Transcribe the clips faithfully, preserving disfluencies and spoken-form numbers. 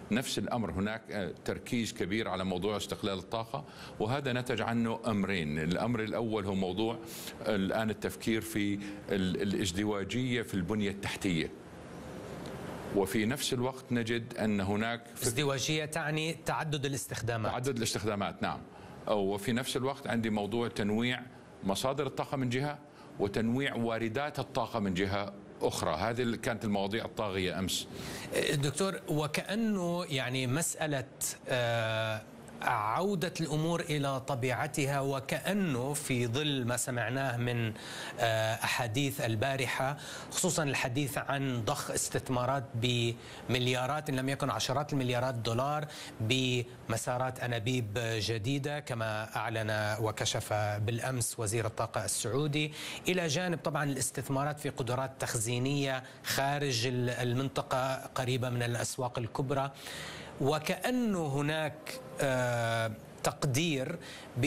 نفس الأمر هناك تركيز كبير على موضوع استقلال الطاقة، وهذا نتج عنه أمرين. الأمر الأول هو موضوع الآن التفكير في الازدواجية في البنية التحتية، وفي نفس الوقت نجد أن هناك ازدواجية تعني تعدد الاستخدامات. تعدد الاستخدامات نعم. وفي نفس الوقت عندي موضوع تنويع مصادر الطاقة من جهة وتنويع واردات الطاقة من جهة أخرى. هذه كانت المواضيع الطاغية أمس. دكتور، وكأنه يعني مسألة آه عودة الأمور إلى طبيعتها، وكأنه في ظل ما سمعناه من أحاديث البارحة، خصوصا الحديث عن ضخ استثمارات بمليارات إن لم يكن عشرات المليارات دولار بمسارات أنابيب جديدة كما أعلن وكشف بالأمس وزير الطاقة السعودي، إلى جانب طبعا الاستثمارات في قدرات تخزينية خارج المنطقة قريبة من الأسواق الكبرى. وكأنه هناك آه تقدير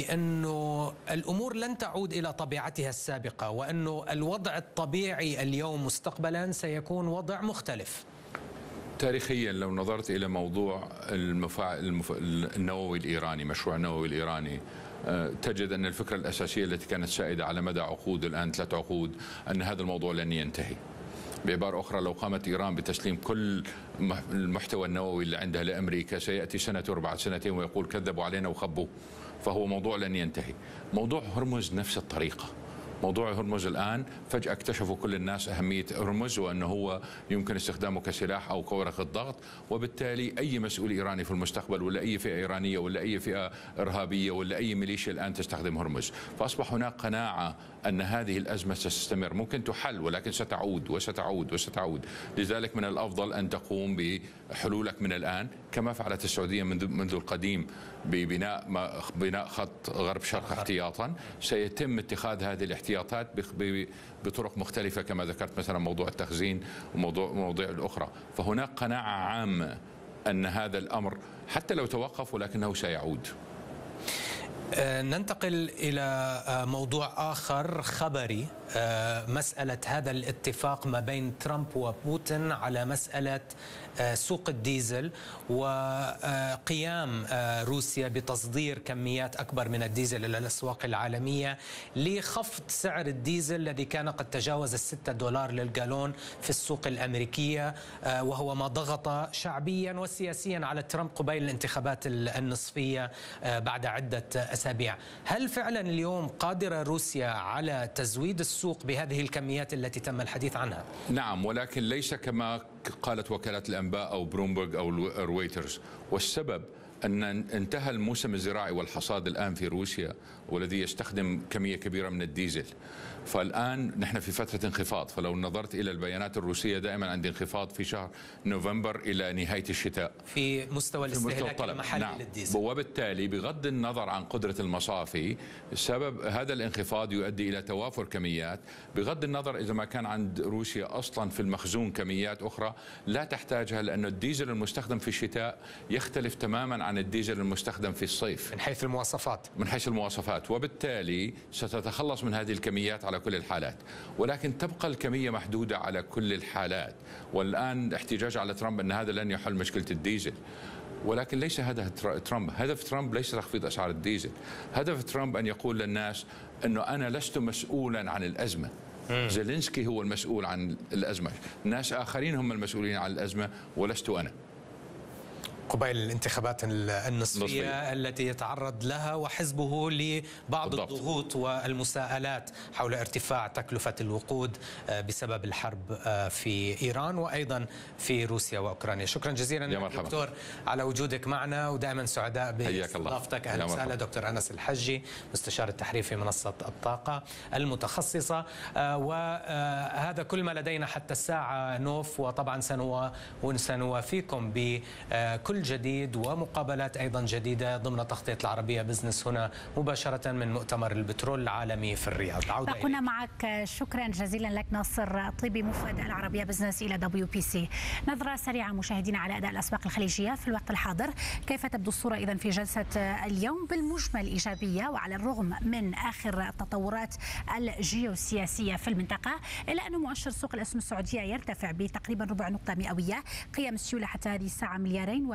بأنه الأمور لن تعود إلى طبيعتها السابقة، وأنه الوضع الطبيعي اليوم مستقبلا سيكون وضع مختلف. تاريخيا لو نظرت إلى موضوع المفاعل المف... النووي الإيراني، مشروع النووي الإيراني، آه تجد أن الفكرة الأساسية التي كانت سائدة على مدى عقود، الآن ثلاث عقود، أن هذا الموضوع لن ينتهي. بعبارة أخرى، لو قامت إيران بتسليم كل المحتوى النووي اللي عندها لأمريكا سيأتي سنة وبعد سنتين ويقول كذبوا علينا وخبوا، فهو موضوع لن ينتهي. موضوع هرمز نفس الطريقة. موضوع هرمز الآن فجأة اكتشفوا كل الناس أهمية هرمز وأنه هو يمكن استخدامه كسلاح أو كورقة ضغط، وبالتالي أي مسؤول إيراني في المستقبل ولا أي فئة إيرانية ولا أي فئة إرهابية ولا أي ميليشيا الآن تستخدم هرمز. فأصبح هناك قناعة أن هذه الأزمة ستستمر، ممكن تحل ولكن ستعود وستعود وستعود. لذلك من الأفضل أن تقوم بحلولك من الآن كما فعلت السعودية منذ منذ القديم ببناء بناء خط غرب شرق احتياطا. سيتم اتخاذ هذه الاحتياطات بطرق مختلفة كما ذكرت، مثلا موضوع التخزين وموضوع مواضيع الأخرى. فهناك قناعة عامة أن هذا الأمر حتى لو توقف ولكنه سيعود. ننتقل إلى موضوع آخر خبري، مسألة هذا الاتفاق ما بين ترامب وبوتين على مسألة سوق الديزل وقيام روسيا بتصدير كميات أكبر من الديزل إلى الأسواق العالمية لخفض سعر الديزل الذي كان قد تجاوز الستة دولار للجالون في السوق الأمريكية، وهو ما ضغط شعبيا وسياسيا على ترامب قبيل الانتخابات النصفية بعد عدة أسابيع. هل فعلا اليوم قادرة روسيا على تزويد السوق بهذه الكميات التي تم الحديث عنها؟ نعم، ولكن ليس كما قالت وكالة الأنباء أو برومبرغ أو رويترز. والسبب أن انتهى الموسم الزراعي والحصاد الآن في روسيا، والذي يستخدم كمية كبيرة من الديزل. فالآن نحن في فترة انخفاض، فلو نظرت إلى البيانات الروسية دائما عندي انخفاض في شهر نوفمبر إلى نهاية الشتاء في مستوى الاستهلاك المحلي نعم. للديزل. وبالتالي بغض النظر عن قدرة المصافي، سبب هذا الانخفاض يؤدي إلى توافر كميات، بغض النظر إذا ما كان عند روسيا أصلا في المخزون كميات أخرى لا تحتاجها، لأن الديزل المستخدم في الشتاء يختلف تماما عن الديزل المستخدم في الصيف من حيث المواصفات من حيث المواصفات وبالتالي ستتخلص من هذه الكميات على كل الحالات، ولكن تبقى الكمية محدودة على كل الحالات. والآن احتجاج على ترامب أن هذا لن يحل مشكلة الديزل، ولكن ليس هدف ترامب. هدف ترامب ليس تخفيض أسعار الديزل. هدف ترامب أن يقول للناس أنه أنا لست مسؤولا عن الأزمة. زيلينسكي هو المسؤول عن الأزمة، ناس آخرين هم المسؤولين عن الأزمة ولست أنا. قبيل الانتخابات النصفية نصفية. التي يتعرض لها وحزبه لبعض بالضبط. الضغوط والمساءلات حول ارتفاع تكلفة الوقود بسبب الحرب في إيران وأيضا في روسيا وأوكرانيا. شكرا جزيلا دكتور على وجودك معنا، ودائما سعداء باستضافتك. أهلا وسهلا. دكتور أنس الحجي، مستشار التحرير في منصة الطاقة المتخصصة. وهذا كل ما لدينا حتى الساعة نوف، وطبعا سنوافيكم بكل جديد ومقابلات أيضا جديدة ضمن تغطية العربية بزنس هنا مباشرة من مؤتمر البترول العالمي في الرياض. كنا معك. شكرا جزيلا لك ناصر طيبي، مفاد العربية بزنس إلى دبليو بي سي. نظرة سريعة مشاهدينا على أداء الأسواق الخليجية في الوقت الحاضر. كيف تبدو الصورة إذن في جلسة اليوم؟ بالمجمل إيجابية، وعلى الرغم من آخر التطورات الجيوسياسية في المنطقة، إلا أن مؤشر سوق الأسهم السعودية يرتفع بتقريبا ربع نقطة مئوية. قيم السيولة حتى هذه الساعة مليارين